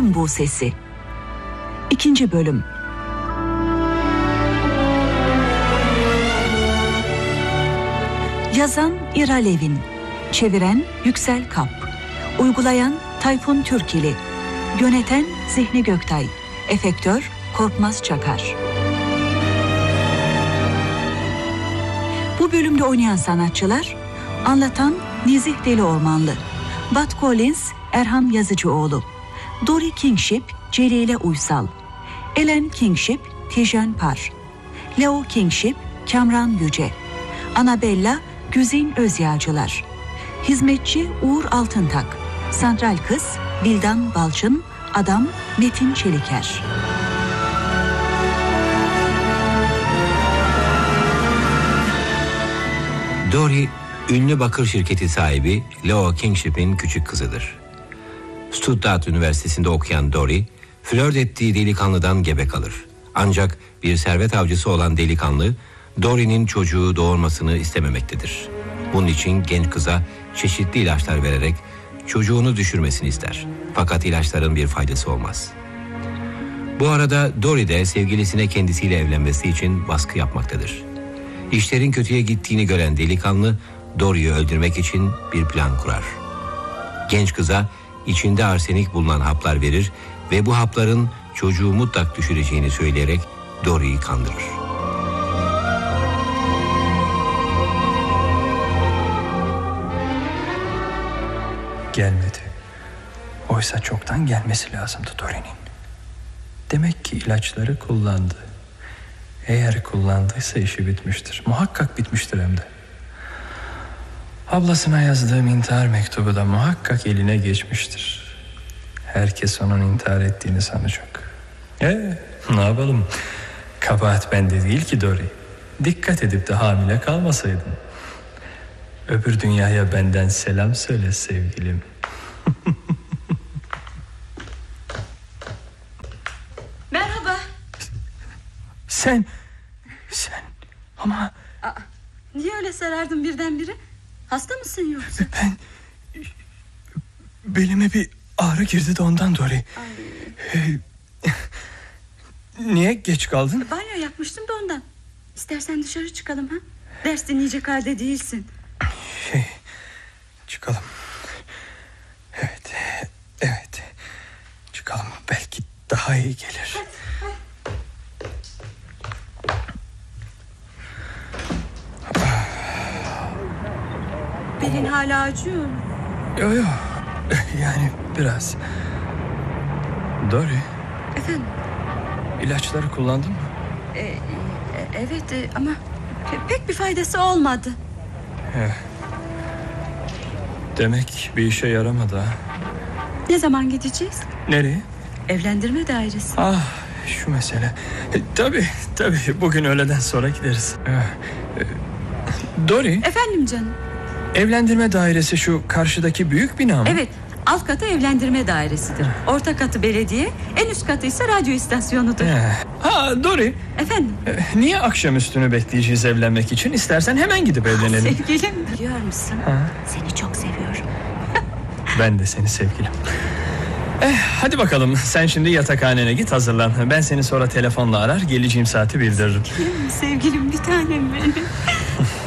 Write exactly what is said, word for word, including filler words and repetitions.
Kum Busesi. İkinci bölüm. Yazan İra Levin, çeviren Yüksel Kap, uygulayan Tayfun Türkili, yöneten Zihni Göktay, efektör Korkmaz Çakar. Bu bölümde oynayan sanatçılar: anlatan Nezih Delioğlu, Bud Collins Erhan Yazıcıoğlu, Dory Kingship Celile Uysal, Ellen Kingship Tijen Par, Leo Kingship Kamran Yüce, Annabella Güzin Özyağcılar, hizmetçi Uğur Altıntak, santral kız Vildan Balçın, adam Metin Çeliker. Dory, ünlü bakır şirketi sahibi Leo Kingship'in küçük kızıdır. Stuttgart Üniversitesi'nde okuyan Dory, flört ettiği delikanlıdan gebe kalır. Ancak bir servet avcısı olan delikanlı, Dory'nin çocuğu doğurmasını istememektedir. Bunun için genç kıza çeşitli ilaçlar vererek çocuğunu düşürmesini ister. Fakat ilaçların bir faydası olmaz. Bu arada Dory de sevgilisine kendisiyle evlenmesi için baskı yapmaktadır. İşlerin kötüye gittiğini gören delikanlı, Dory'yi öldürmek için bir plan kurar. Genç kıza içinde arsenik bulunan haplar verir ve bu hapların çocuğu mutlak düşüreceğini söyleyerek Dory'yi kandırır. Gelmedi. Oysa çoktan gelmesi lazımdı Dory'nin. Demek ki ilaçları kullandı. Eğer kullandıysa işi bitmiştir. Muhakkak bitmiştir hem de. Ablasına yazdığım intihar mektubu da muhakkak eline geçmiştir. Herkes onun intihar ettiğini sanacak. Ee, ne yapalım? Kabahat bende değil ki Dory. Dikkat edip de hamile kalmasaydın. Öbür dünyaya benden selam söyle sevgilim. Merhaba. Sen, sen ama... Aa, niye öyle sarardın birdenbire? Hasta mısın yoksa? Ben... Belime bir ağrı girdi de ondan Dory. Ee, niye geç kaldın? Banyo yapmıştım da ondan. İstersen dışarı çıkalım ha? Ders dinleyecek halde değilsin. Şey, çıkalım. Evet, evet. Çıkalım, belki daha iyi gelir. Belin hala acıyor mu? Yok yok, yani biraz. Dory. Efendim? İlaçları kullandın mı? Ee, e, evet e, ama pe- pek bir faydası olmadı. He. Demek bir işe yaramadı ha. Ne zaman gideceğiz? Nereye? Evlendirme dairesi. Ah, şu mesele. E, tabii tabii bugün öğleden sonra gideriz. Ee, e, Dory. Efendim canım. Evlendirme dairesi şu karşıdaki büyük bina mı? Evet, alt katı evlendirme dairesidir. Orta katı belediye, en üst katı ise radyo istasyonudur. He. Ha Dory. Efendim? E, niye akşam üstünü bekleyeceğiz evlenmek için? İstersen hemen gidip evlenelim. Sevgilim, biliyor musun? Ha? Seni çok seviyorum. Ben de seni sevgilim. Eh, hadi bakalım, sen şimdi yatakhanene git, hazırlan. Ben seni sonra telefonla arar, geleceğim saati bildiririm. Sevgilim, sevgilim bir tanem benim.